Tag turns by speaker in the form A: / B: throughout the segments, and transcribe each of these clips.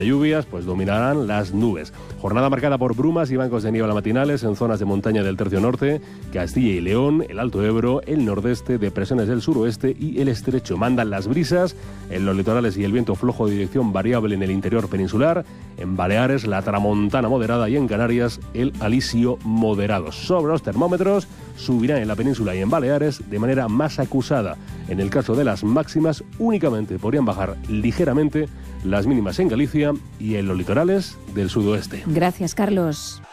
A: Lluvias pues dominarán las nubes. Jornada marcada por brumas y bancos de niebla matinales en zonas de montaña del tercio norte, Castilla y León, el Alto Ebro, el nordeste, depresiones del suroeste y el estrecho. Mandan las brisas en los litorales y el viento flojo de dirección variable en el interior peninsular. En Baleares, la tramontana moderada y en Canarias, el alisio moderado. Sobre los termómetros, subirán en la península y en Baleares de manera más acusada. En el caso de las máximas, únicamente podrían bajar ligeramente las mínimas en Galicia y en los litorales del sudoeste.
B: Gracias, Carlos.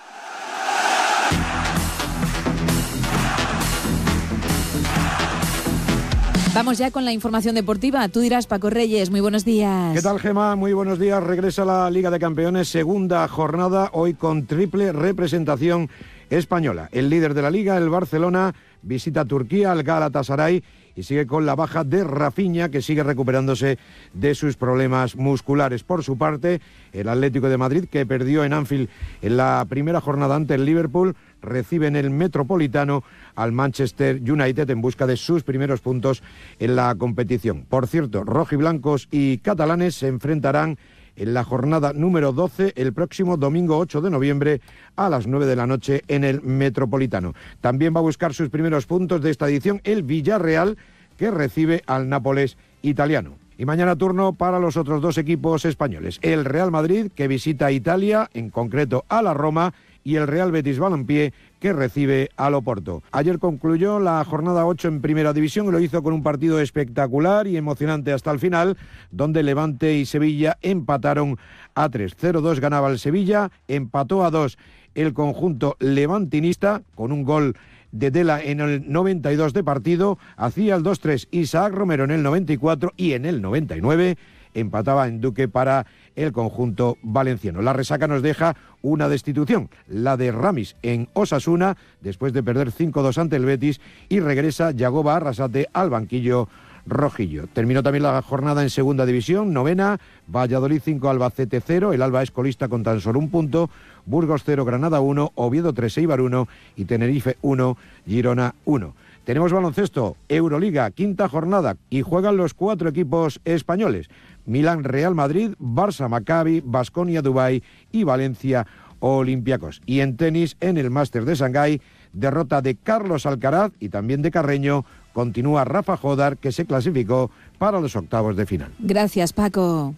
B: Vamos ya con la información deportiva. Tú dirás, Paco Reyes, muy buenos días.
C: ¿Qué tal, Gemma? Muy buenos días. Regresa la Liga de Campeones, segunda jornada, hoy con triple representación española. El líder de la Liga, el Barcelona, visita Turquía al Galatasaray y sigue con la baja de Rafinha, que sigue recuperándose de sus problemas musculares. Por su parte, el Atlético de Madrid, que perdió en Anfield en la primera jornada ante el Liverpool, recibe en el Metropolitano al Manchester United en busca de sus primeros puntos en la competición. Por cierto, rojiblancos y catalanes se enfrentarán en la jornada número 12 el próximo domingo 8 de noviembre a las 9 de la noche en el Metropolitano. También va a buscar sus primeros puntos de esta edición el Villarreal, que recibe al Nápoles italiano. Y mañana turno para los otros dos equipos españoles. El Real Madrid, que visita Italia, en concreto a la Roma, y el Real Betis Balompié, que recibe al Oporto. Ayer concluyó la jornada 8 en Primera División y lo hizo con un partido espectacular y emocionante hasta el final, donde Levante y Sevilla empataron a 3. 0-2 ganaba el Sevilla, empató a 2 el conjunto levantinista con un gol de Dela en el 92 de partido, hacía el 2-3 Isaac Romero en el 94 y en el 99 empataba en Duque para el conjunto valenciano. La resaca nos deja una destitución, la de Ramis en Osasuna, después de perder 5-2 ante el Betis, y regresa Yagoba Arrasate al banquillo rojillo. Terminó también la jornada en segunda división, novena, Valladolid 5, Albacete 0, el Alba es colista con tan solo un punto, Burgos 0, Granada 1, Oviedo 3, Eibar 1 y Tenerife 1, Girona 1. Tenemos baloncesto, Euroliga, quinta jornada, y juegan los 4 equipos españoles: Milán, Real Madrid, Barça, Maccabi, Baskonia, Dubái y Valencia, Olympiacos. Y en tenis, en el Máster de Shanghái, derrota de Carlos Alcaraz y también de Carreño, continúa Rafa Jodar, que se clasificó para los octavos de final.
B: Gracias, Paco.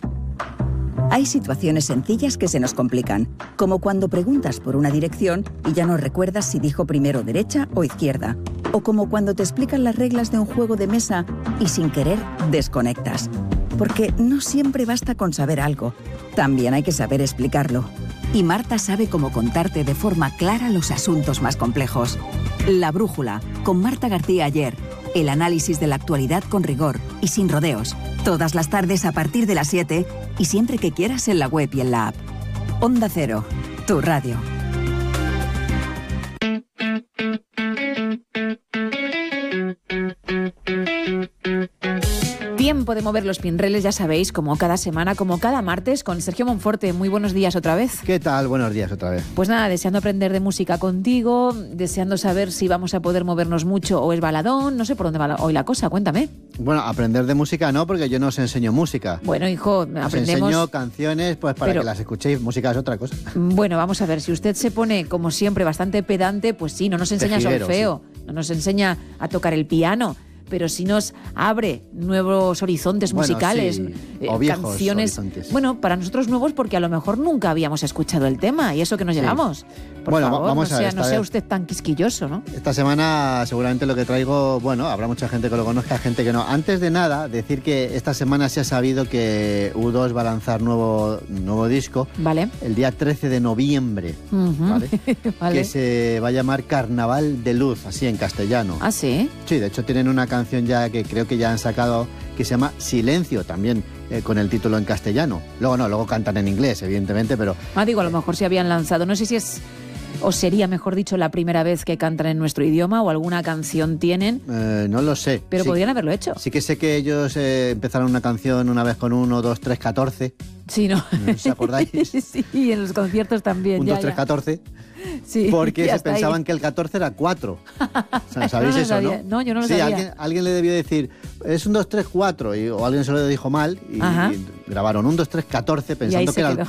D: Hay situaciones sencillas que se nos complican, como cuando preguntas por una dirección y ya no recuerdas si dijo primero derecha o izquierda, o como cuando te explican las reglas de un juego de mesa y sin querer desconectas. Porque no siempre basta con saber algo, también hay que saber explicarlo. Y Marta sabe cómo contarte de forma clara los asuntos más complejos. La Brújula, con Marta García Ayer. El análisis de la actualidad con rigor y sin rodeos. Todas las tardes a partir de las 7 y siempre que quieras en la web y en la app. Onda Cero, tu radio.
B: Tiempo de mover los pinreles, ya sabéis, como cada semana, como cada martes, con Sergio Monforte. Muy buenos días otra vez.
E: ¿Qué tal? Buenos días otra vez.
B: Pues nada, deseando aprender de música contigo, deseando saber si vamos a poder movernos mucho o es baladón. No sé por dónde va hoy la cosa, cuéntame.
E: Bueno, aprender de música no, porque yo no os enseño música.
B: Bueno, hijo, aprendemos...
E: Os enseño canciones pues para que las escuchéis. Música es otra cosa.
B: Bueno, vamos a ver, si usted se pone, como siempre, bastante pedante, pues sí, no nos enseña solfeo, sí. No nos enseña a tocar el piano, pero sí nos abre nuevos horizontes musicales,
E: sí. O viejos
B: canciones,
E: horizontes.
B: Bueno, para nosotros nuevos, porque a lo mejor nunca habíamos escuchado el tema y eso que nos llevamos. Por
E: bueno,
B: favor,
E: vamos a ver,
B: no sea usted tan quisquilloso, ¿no?
E: Esta semana seguramente lo que traigo, bueno, habrá mucha gente que lo conozca, gente que no. Antes de nada, decir que esta semana se ha sabido que U2 va a lanzar nuevo disco.
B: Vale.
E: El día 13 de noviembre, ¿vale?
B: Vale.
E: Que se va a llamar Carnaval de Luz, así en castellano.
B: ¿Ah, sí?
E: Sí, de hecho tienen una canción ya que creo que ya han sacado, que se llama Silencio, también con el título en castellano. Luego cantan en inglés, evidentemente, pero...
B: Digo, a lo mejor se habían lanzado, no sé si es o sería, mejor dicho, la primera vez que cantan en nuestro idioma, o alguna canción tienen.
E: No lo sé.
B: Pero
E: sí,
B: podrían haberlo hecho.
E: Sí que sé que ellos empezaron una canción una vez con 1, 2, 3, 14.
B: Sí, ¿no?
E: ¿Os acordáis?
B: Sí, en los conciertos también.
E: 1, 2, 3, 14.
B: Sí,
E: porque se pensaban que el 14 era 4. O sea, ¿sabéis eso,
B: sabía.
E: no?
B: No, yo no lo
E: sí,
B: sabía.
E: Alguien le debió decir, es 1, 2, 3, 4, o alguien se lo dijo mal y grabaron 1, 2, 3, 14 pensando que era el